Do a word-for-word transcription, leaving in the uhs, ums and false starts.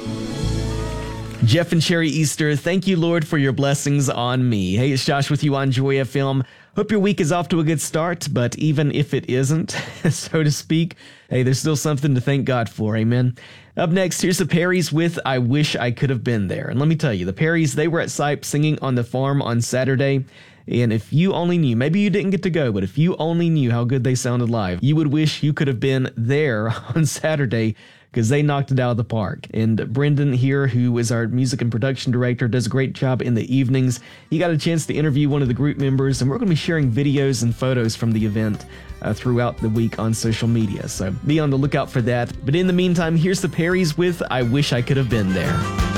Jeff and Sherry Easter, thank you, Lord, for your blessings on me. Hey, it's Josh with you on Joy F M. Hope your week is off to a good start, but even if it isn't, so to speak, hey, there's still something to thank God for, amen? Up next, here's the Perrys with I Wish I Could Have Been There. And let me tell you, the Perrys, they were at Sipe singing on the farm on Saturday. And if you only knew, maybe you didn't get to go, but if you only knew how good they sounded live, you would wish you could have been there on Saturday, because they knocked it out of the park. And Brendan here, who is our music and production director, does a great job in the evenings. He got a chance to interview one of the group members, and we're going to be sharing videos and photos from the event uh, throughout the week on social media. So be on the lookout for that. But in the meantime, here's the Perrys with I Wish I Could Have Been There.